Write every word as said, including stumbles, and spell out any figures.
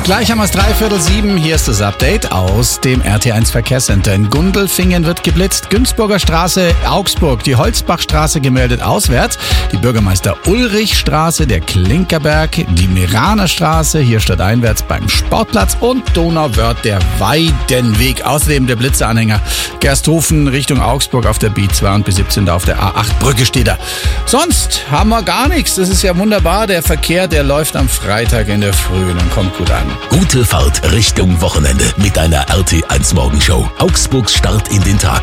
Gleich haben wir es dreiviertel sieben. Hier ist das Update aus dem R T eins Verkehrscenter. In Gundelfingen wird geblitzt. Günzburger Straße, Augsburg. Die Holzbachstraße gemeldet auswärts. Die Bürgermeister-Ulrich-Straße, der Klinkerberg. Die Meraner Straße, hier stadteinwärts beim Sportplatz. Und Donauwörth, der Weidenweg. Außerdem der Blitzeranhänger Gersthofen Richtung Augsburg auf der B zwei und B siebzehn da auf der A acht Brücke steht da. Sonst haben wir gar nichts. Das ist ja wunderbar. Der Verkehr, der läuft am Freitag in der Früh und kommt gut an. Gute Fahrt Richtung Wochenende mit deiner R T eins Morgenshow. Augsburgs Start in den Tag.